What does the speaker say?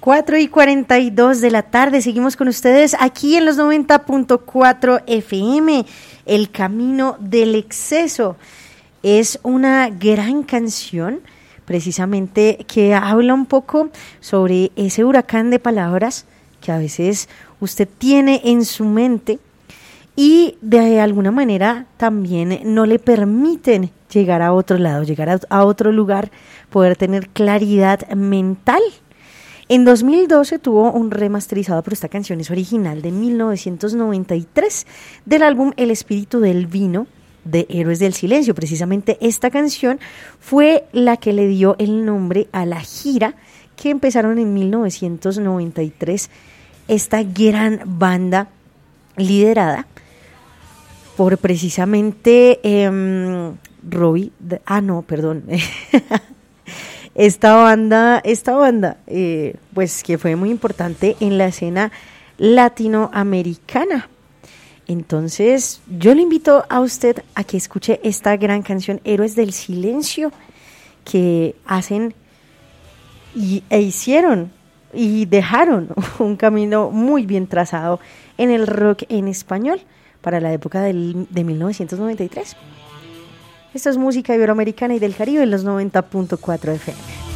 4:42 de la tarde, seguimos con ustedes aquí en los 90.4 FM, El Camino del Exceso. Es una gran canción, precisamente, que habla un poco sobre ese huracán de palabras que a veces usted tiene en su mente y de alguna manera también no le permiten llegar a otro lado, llegar a otro lugar, poder tener claridad mental. En 2012 tuvo un remasterizado, pero esta canción es original de 1993 del álbum El Espíritu del Vino de Héroes del Silencio. Precisamente esta canción fue la que le dio el nombre a la gira que empezaron en 1993, esta gran banda liderada por precisamente Robbie, Esta banda, pues que fue muy importante en la escena latinoamericana. Entonces, yo le invito a usted a que escuche esta gran canción, Héroes del Silencio, que hacen hicieron y dejaron un camino muy bien trazado en el rock en español para la época de 1993. Esto es música iberoamericana y del Caribe en los 90.4 FM.